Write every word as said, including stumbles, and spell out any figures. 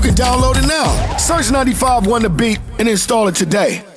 can download it now. Search ninety-five one The Beat and install it today.